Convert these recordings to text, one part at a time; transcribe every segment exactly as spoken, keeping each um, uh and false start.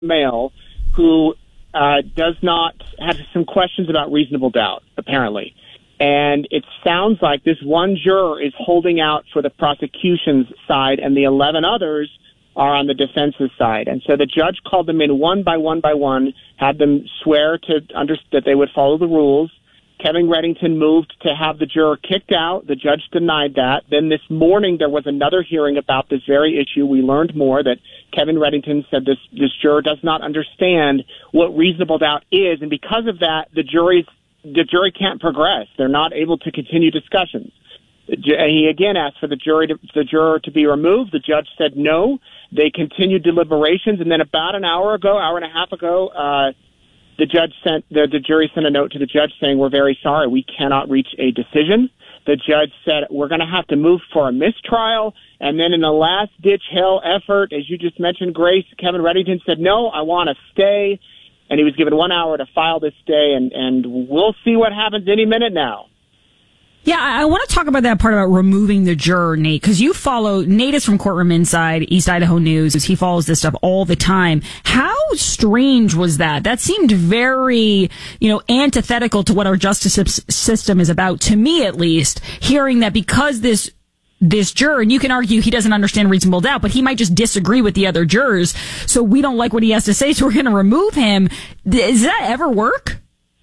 male who uh, does not have some questions about reasonable doubt, apparently. And it sounds like this one juror is holding out for the prosecution's side, and the eleven others are on the defense's side. And so the judge called them in one by one by one, had them swear to under, that they would follow the rules. Kevin Reddington moved to have the juror kicked out. The judge denied that. Then this morning there was another hearing about this very issue. We learned more that Kevin Reddington said this, this juror does not understand what reasonable doubt is. And because of that, the jury's, the jury can't progress. They're not able to continue discussions. He again asked for the jury to, the juror to be removed. The judge said no. They continued deliberations. And then about an hour ago, hour and a half ago, uh, The judge sent the, the jury sent a note to the judge saying, we're very sorry, we cannot reach a decision. The judge said, we're going to have to move for a mistrial. And then in a last-ditch hell effort, as you just mentioned, Grace, Kevin Reddington said, no, I want to stay. And he was given one hour to file this stay, and, and we'll see what happens any minute now. Yeah, I want to talk about that part about removing the juror, Nate, because you follow, Nate is from Courtroom Inside, East Idaho News. He follows this stuff all the time. How strange was that? That seemed very, you know, antithetical to what our justice system is about, to me at least, hearing that because this this juror, and you can argue he doesn't understand reasonable doubt, but he might just disagree with the other jurors, so we don't like what he has to say, so we're going to remove him. Does that ever work?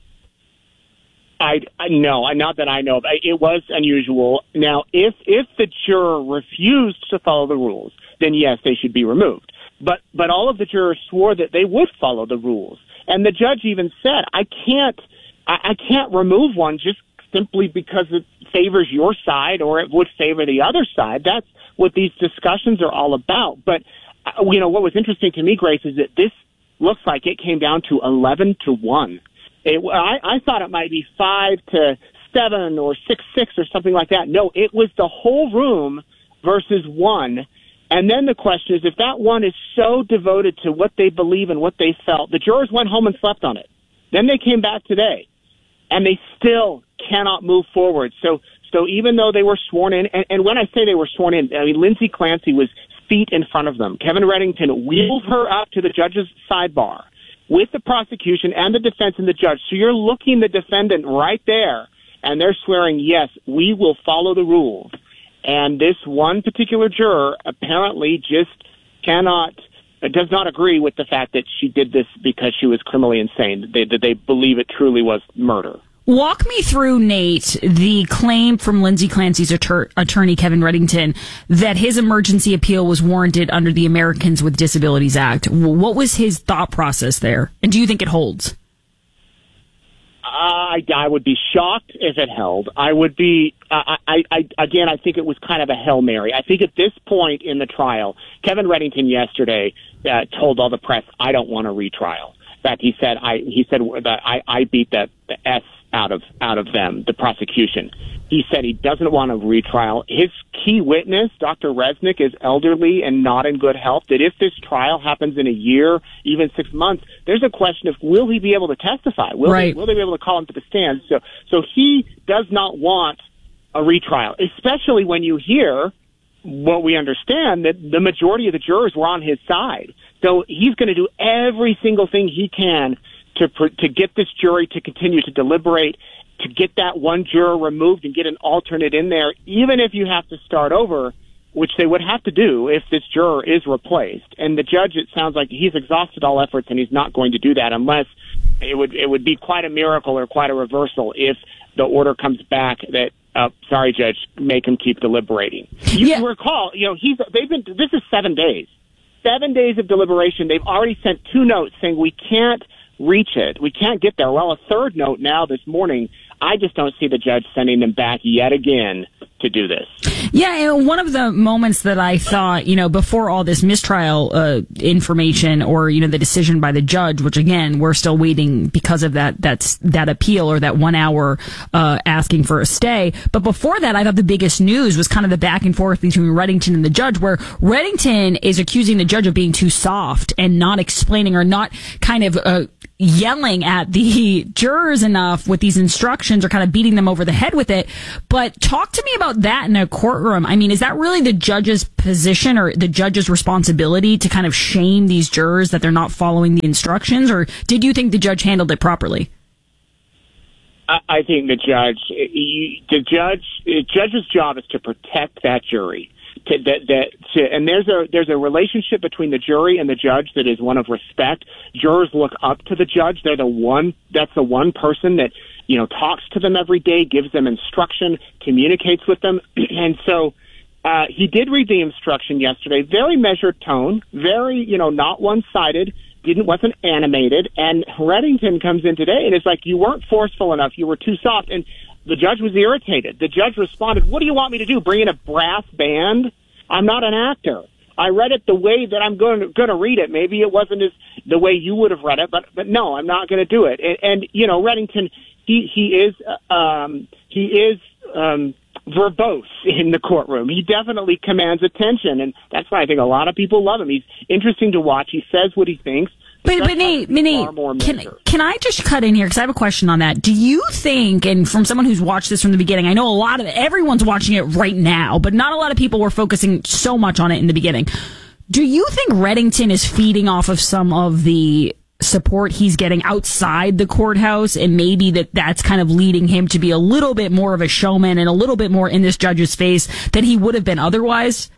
I, I no, not that I know of. It was unusual. Now, if if the juror refused to follow the rules, then yes, they should be removed. But but all of the jurors swore that they would follow the rules, and the judge even said, "I can't, I, I can't remove one just simply because it favors your side or it would favor the other side." That's what these discussions are all about. But uh, you know, what was interesting to me, Grace, is that this looks like it came down to eleven to one. It, I, I thought it might be five to seven or six six or something like that. No, it was the whole room versus one. And then the question is, if that one is so devoted to what they believe and what they felt, the jurors went home and slept on it. Then they came back today, and they still cannot move forward. So, so even though they were sworn in, and, and when I say they were sworn in, I mean Lindsay Clancy was feet in front of them. Kevin Reddington wheeled her up to the judge's sidebar with the prosecution and the defense and the judge. So you're looking the defendant right there, and they're swearing, yes, we will follow the rules. And this one particular juror apparently just cannot, does not agree with the fact that she did this because she was criminally insane, that they, that they believe it truly was murder. Walk me through, Nate, the claim from Lindsay Clancy's attor- attorney, Kevin Reddington, that his emergency appeal was warranted under the Americans with Disabilities Act. What was his thought process there? And do you think it holds? I, I would be shocked if it held. I would be, I, I, I, again, I think it was kind of a Hail Mary. I think at this point in the trial, Kevin Reddington yesterday uh, told all the press, I don't want a retrial. In fact, he said, I, he said that I, I beat the, the S out of out of them, the prosecution. He said he doesn't want a retrial. His key witness, Doctor Resnick, is elderly and not in good health. That if this trial happens in a year, even six months, there's a question of will he be able to testify? Will, right. they, will they be able to call him to the stand? So, so he does not want a retrial, especially when you hear what we understand, that the majority of the jurors were on his side. So he's going to do every single thing he can to to get this jury to continue to deliberate, to get that one juror removed and get an alternate in there, even if you have to start over, which they would have to do if this juror is replaced. And the judge, it sounds like he's exhausted all efforts, and he's not going to do that unless it would it would be quite a miracle or quite a reversal if the order comes back that, uh, sorry, Judge, make him keep deliberating. You yeah. recall, you know, he's they've been this is seven days, seven days of deliberation. They've already sent two notes saying we can't reach it. We can't get there. Well, a third note now this morning. I just don't see the judge sending them back yet again to do this. Yeah, and one of the moments that I thought, you know, before all this mistrial uh, information or, you know, the decision by the judge, which again, we're still waiting because of that, that's that appeal or that one hour uh, asking for a stay. But before that, I thought the biggest news was kind of the back and forth between Reddington and the judge, where Reddington is accusing the judge of being too soft and not explaining or not kind of uh, yelling at the jurors enough with these instructions or kind of beating them over the head with it. But talk to me about that in a courtroom. I mean, is that really the judge's position or the judge's responsibility to kind of shame these jurors that they're not following the instructions? Or did you think the judge handled it properly? I think the judge, the judge, the judge's job is to protect that jury. To, that, that, to, and there's a there's a relationship between the jury and the judge that is one of respect. Jurors look up to the judge. They're the one. That's the one person that you know talks to them every day, gives them instruction, communicates with them. And so uh, he did read the instruction yesterday. Very measured tone. Very you know not one sided. Didn't wasn't animated. And Reddington comes in today and it's like you weren't forceful enough. You were too soft. And the judge was irritated. The judge responded, "What do you want me to do? Bring in a brass band? I'm not an actor. I read it the way that I'm going to, going to read it. Maybe it wasn't as the way you would have read it, but but no, I'm not going to do it." And, and you know, Reddington, he he is um, he is um, verbose in the courtroom. He definitely commands attention, and that's why I think a lot of people love him. He's interesting to watch. He says what he thinks. But, but Nate, Nate can, can I just cut in here? Because I have a question on that. Do you think, and from someone who's watched this from the beginning, I know a lot of, everyone's watching it right now, but not a lot of people were focusing so much on it in the beginning. Do you think Reddington is feeding off of some of the support he's getting outside the courthouse, and maybe that that's kind of leading him to be a little bit more of a showman and a little bit more in this judge's face than he would have been otherwise?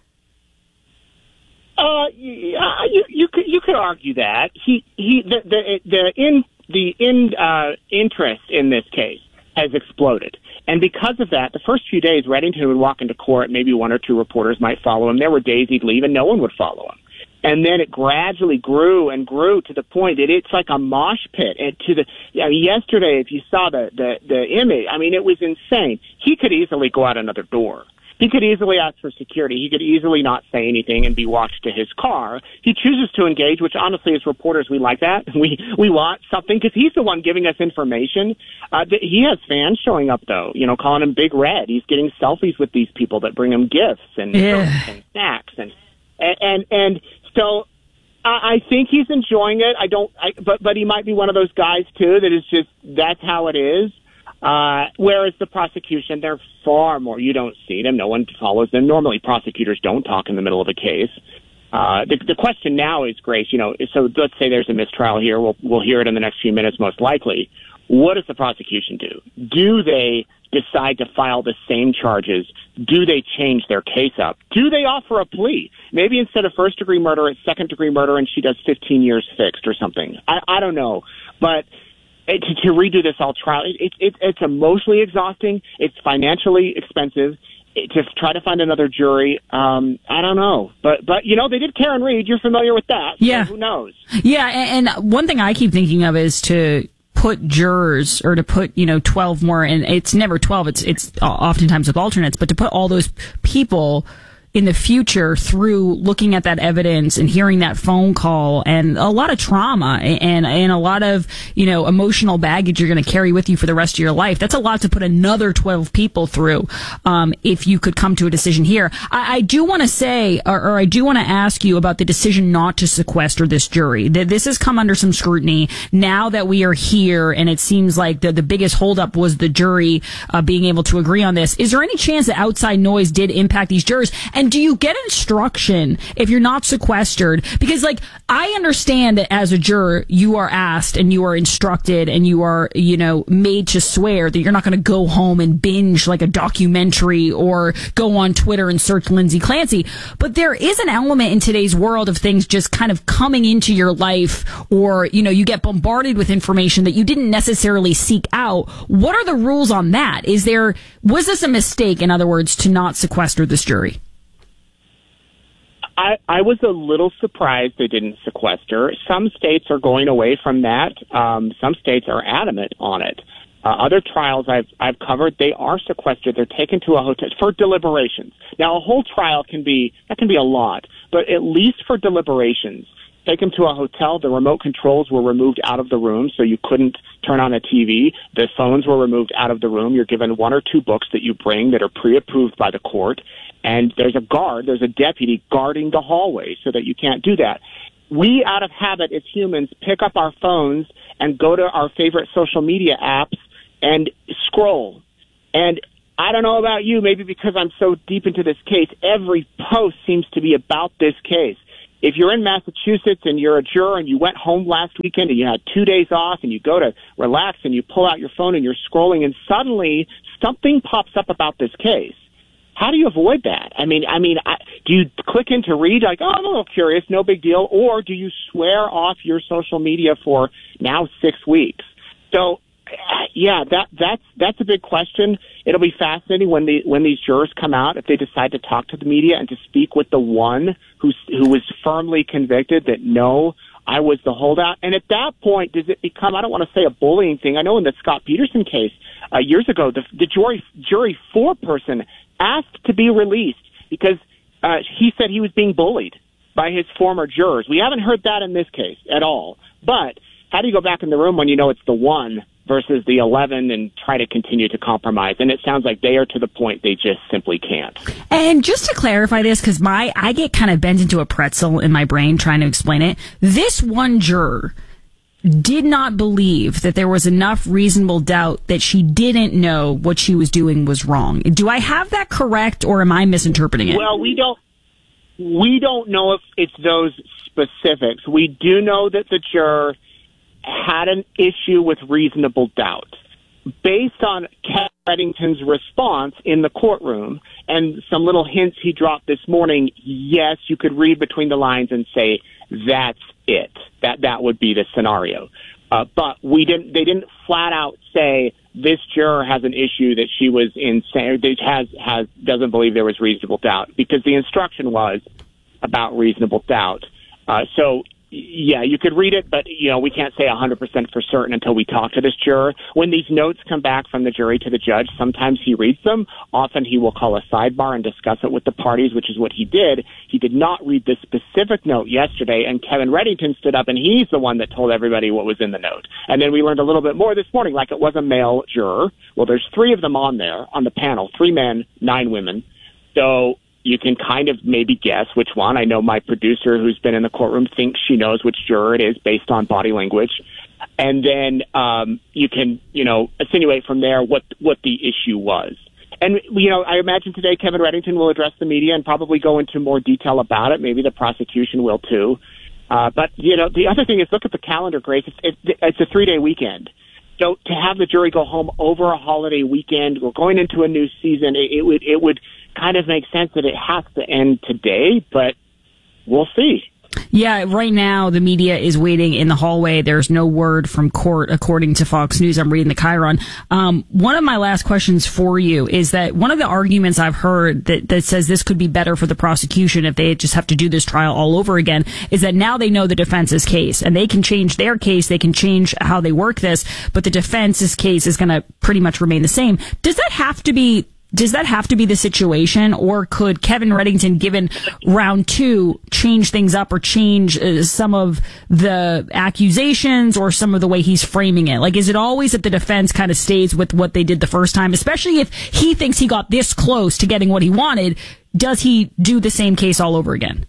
Uh, yeah, you, you could you could argue that he he the the, the in the in uh, interest in this case has exploded, and because of that, the first few days Reddington would walk into court, maybe one or two reporters might follow him. There were days he'd leave and no one would follow him, and then it gradually grew and grew to the point that it's like a mosh pit. And to the I mean, yesterday, if you saw the the the image, I mean, it was insane. He could easily go out another door. He could easily ask for security. He could easily not say anything and be walked to his car. He chooses to engage, which honestly, as reporters, we like that. We we want something because he's the one giving us information. Uh, th- he has fans showing up, though, you know, calling him Big Red. He's getting selfies with these people that bring him gifts and, yeah. and snacks. And, and, and, and so I, I think he's enjoying it. I don't, I, but, but he might be one of those guys, too, that is just, that's how it is. Uh, whereas the prosecution, they're far more, you don't see them, no one follows them. Normally prosecutors don't talk in the middle of a case. Uh, the, the question now is, Grace, you know, so let's say there's a mistrial here. We'll, we'll hear it in the next few minutes, most likely. What does the prosecution do? Do they decide to file the same charges? Do they change their case up? Do they offer a plea? Maybe instead of first degree murder, it's second degree murder and she does fifteen years fixed or something. I, I don't know. But To, to redo this all trial, it, it, it, it's emotionally exhausting. It's financially expensive. It, to try to find another jury, um, I don't know. But, but you know, they did Karen Reed. You're familiar with that. So yeah. Who knows? Yeah, and, and one thing I keep thinking of is to put jurors or to put, you know, twelve more, and it's never twelve. It's, it's oftentimes with alternates, but to put all those people in the future through looking at that evidence and hearing that phone call and a lot of trauma and and a lot of, you know, emotional baggage you're going to carry with you for the rest of your life. That's a lot to put another twelve people through, um, if you could come to a decision here. I, I do want to say, or, or I do want to ask you about the decision not to sequester this jury. This has come under some scrutiny now that we are here, and it seems like the, the biggest holdup was the jury uh, being able to agree on this. Is there any chance that outside noise did impact these jurors? And do you get instruction if you're not sequestered? Because, like, I understand that as a juror, you are asked and you are instructed and you are, you know, made to swear that you're not going to go home and binge like a documentary or go on Twitter and search Lindsay Clancy. But there is an element in today's world of things just kind of coming into your life, or, you know, you get bombarded with information that you didn't necessarily seek out. What are the rules on that? Is there, was this a mistake, in other words, to not sequester this jury? I, I was a little surprised they didn't sequester. Some states are going away from that. Um, some states are adamant on it. Uh, other trials I've I've covered, they are sequestered. They're taken to a hotel for deliberations. Now, a whole trial can be that can be a lot, but at least for deliberations, take them to a hotel. The remote controls were removed out of the room, so you couldn't turn on a T V. The phones were removed out of the room. You're given one or two books that you bring that are pre-approved by the court. And there's a guard, there's a deputy guarding the hallway so that you can't do that. We, out of habit as humans, pick up our phones and go to our favorite social media apps and scroll. And I don't know about you, maybe because I'm so deep into this case, every post seems to be about this case. If you're in Massachusetts and you're a juror and you went home last weekend and you had two days off and you go to relax and you pull out your phone and you're scrolling and suddenly something pops up about this case, how do you avoid that? I mean, I mean, I, do you click in to read like, oh, I'm a little curious, no big deal, or do you swear off your social media for now six weeks? So, yeah, that that's that's a big question. It'll be fascinating when the when these jurors come out, if they decide to talk to the media and to speak with the one who's who was firmly convicted that no, I was the holdout. And at that point, does it become, I don't want to say a bullying thing. I know in the Scott Peterson case uh, years ago, the, the jury jury four person asked to be released because uh, he said he was being bullied by his former jurors. We haven't heard that in this case at all. But how do you go back in the room when you know it's the one versus the eleven and try to continue to compromise? And it sounds like they are to the point they just simply can't. And just to clarify this, because my I get kind of bent into a pretzel in my brain trying to explain it. This one juror did not believe that there was enough reasonable doubt that she didn't know what she was doing was wrong. Do I have that correct, or am I misinterpreting it? Well, we don't we don't know if it's those specifics. We do know that the juror had an issue with reasonable doubt. Based on Kevin Reddington's response in the courtroom and some little hints he dropped this morning, yes, you could read between the lines and say that's it. That that would be the scenario. Uh, but we didn't. They didn't flat out say this juror has an issue that she was insane. That has has doesn't believe there was reasonable doubt, because the instruction was about reasonable doubt. Uh, so. Yeah, you could read it, but, you know, we can't say one hundred percent for certain until we talk to this juror. When these notes come back from the jury to the judge, sometimes he reads them. Often he will call a sidebar and discuss it with the parties, which is what he did. He did not read this specific note yesterday, and Kevin Reddington stood up, and he's the one that told everybody what was in the note. And then we learned a little bit more this morning, like it was a male juror. Well, there's three of them on there, on the panel, three men, nine women. So you can kind of maybe guess which one. I know my producer, who's been in the courtroom, thinks she knows which juror it is based on body language. And then um, you can, you know, insinuate from there what what the issue was. And, you know, I imagine today Kevin Reddington will address the media and probably go into more detail about it. Maybe the prosecution will, too. Uh, but, you know, the other thing is, look at the calendar, Grace. It's, it's, it's a three-day weekend. So to have the jury go home over a holiday weekend, we're going into a new season, it, it would it would kind of make sense that it has to end today, but we'll see. Yeah, right now the media is waiting in the hallway. There's no word from court, according to Fox News. I'm reading the Chiron. Um, one of my last questions for you is that one of the arguments I've heard that, that says this could be better for the prosecution if they just have to do this trial all over again is that now they know the defense's case and they can change their case. They can change how they work this, but the defense's case is going to pretty much remain the same. Does that have to be Does that have to be the situation, or could Kevin Reddington, given round two, change things up or change uh, some of the accusations or some of the way he's framing it? Like, is it always that the defense kind of stays with what they did the first time, especially if he thinks he got this close to getting what he wanted? Does he do the same case all over again?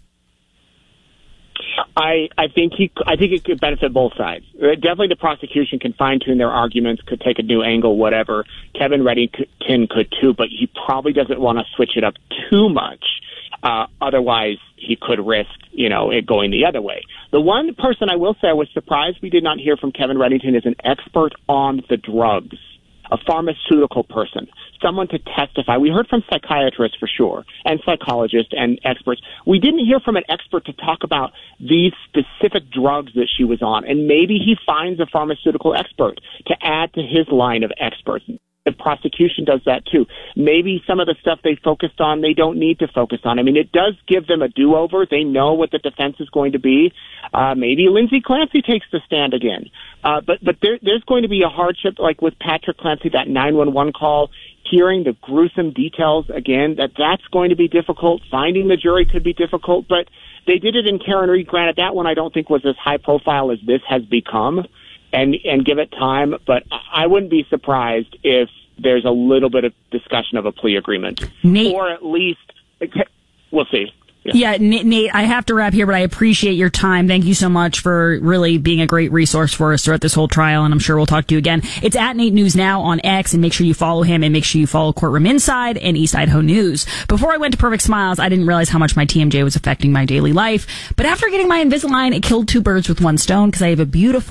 I, I think he, I think it could benefit both sides. Definitely the prosecution can fine-tune their arguments, could take a new angle, whatever. Kevin Reddington could too, but he probably doesn't want to switch it up too much. Uh, otherwise, he could risk, you know, it going the other way. The one person I will say I was surprised we did not hear from Kevin Reddington is an expert on the drugs, a pharmaceutical person, someone to testify. We heard from psychiatrists for sure, and psychologists and experts. We didn't hear from an expert to talk about these specific drugs that she was on, and maybe he finds a pharmaceutical expert to add to his line of experts. The prosecution does that too. Maybe some of the stuff they focused on, they don't need to focus on. I mean, it does give them a do-over. They know what the defense is going to be. Uh, maybe Lindsay Clancy takes the stand again. Uh, but but there, there's going to be a hardship, like with Patrick Clancy, that nine one one call, hearing the gruesome details again, that that's going to be difficult. Finding the jury could be difficult, but they did it in Karen Read. Granted, that one I don't think was as high profile as this has become. And, and give it time, but I wouldn't be surprised if there's a little bit of discussion of a plea agreement. Nate, or at least, we'll see. Yeah, Nate, I have to wrap here, but I appreciate your time. Thank you so much for really being a great resource for us throughout this whole trial, and I'm sure we'll talk to you again. It's at Nate News Now on X, and make sure you follow him, and make sure you follow Courtroom Inside and East Idaho News. Before I went to Perfect Smiles, I didn't realize how much my T M J was affecting my daily life, but after getting my Invisalign, it killed two birds with one stone because I have a beautiful